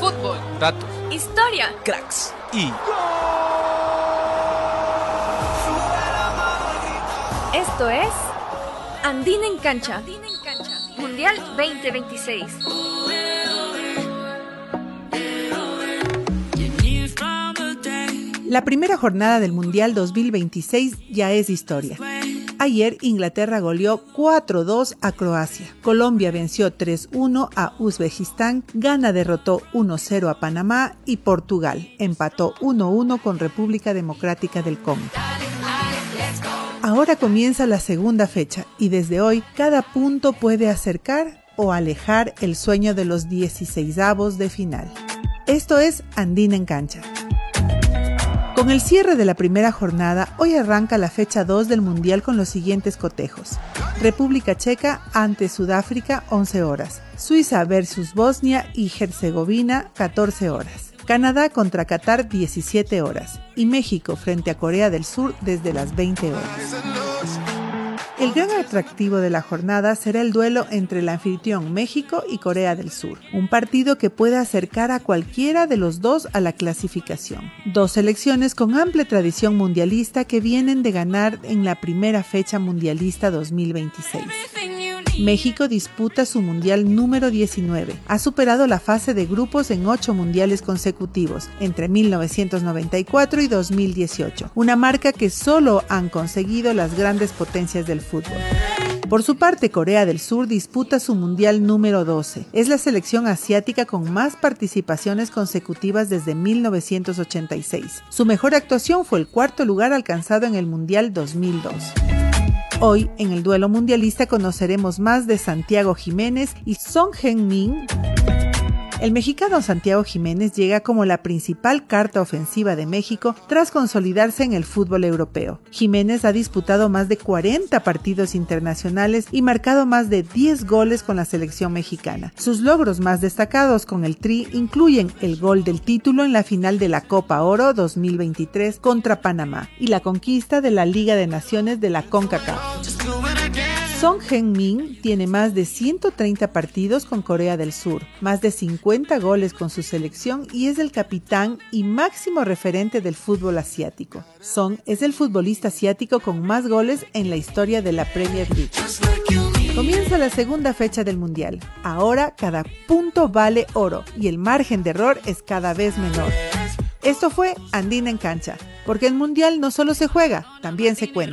Fútbol, datos, historia, cracks y... Esto es Andina en Cancha, Mundial 2026. La primera jornada del Mundial 2026 ya es historia. Ayer Inglaterra goleó 4-2 a Croacia, Colombia venció 3-1 a Uzbekistán, Ghana derrotó 1-0 a Panamá y Portugal empató 1-1 con República Democrática del Congo. Ahora comienza la segunda fecha y desde hoy cada punto puede acercar o alejar el sueño de los 16avos de final. Esto es Andina en Cancha. Con el cierre de la primera jornada, hoy arranca la fecha 2 del Mundial con los siguientes cotejos. República Checa ante Sudáfrica, 11 horas. Suiza versus Bosnia y Herzegovina, 14 horas. Canadá contra Qatar, 17 horas. Y México frente a Corea del Sur desde las 20 horas. El gran atractivo de la jornada será el duelo entre el anfitrión México y Corea del Sur, un partido que puede acercar a cualquiera de los dos a la clasificación. Dos selecciones con amplia tradición mundialista que vienen de ganar en la primera fecha mundialista 2026. México disputa su mundial número 19. Ha superado la fase de grupos en 8 mundiales consecutivos, entre 1994 y 2018, una marca que solo han conseguido las grandes potencias del fútbol. Por su parte, Corea del Sur disputa su mundial número 12. Es la selección asiática con más participaciones consecutivas desde 1986. Su mejor actuación fue el cuarto lugar alcanzado en el mundial 2002. Hoy, en el duelo mundialista, conoceremos más de Santiago Jiménez y Son Heung-min. El mexicano Santiago Jiménez llega como la principal carta ofensiva de México tras consolidarse en el fútbol europeo. Jiménez ha disputado más de 40 partidos internacionales y marcado más de 10 goles con la selección mexicana. Sus logros más destacados con el Tri incluyen el gol del título en la final de la Copa Oro 2023 contra Panamá y la conquista de la Liga de Naciones de la CONCACAF. Son Heung-min tiene más de 130 partidos con Corea del Sur, más de 50 goles con su selección y es el capitán y máximo referente del fútbol asiático. Son es el futbolista asiático con más goles en la historia de la Premier League. Comienza la segunda fecha del Mundial. Ahora cada punto vale oro y el margen de error es cada vez menor. Esto fue Andina en Cancha, porque el Mundial no solo se juega, también se cuenta.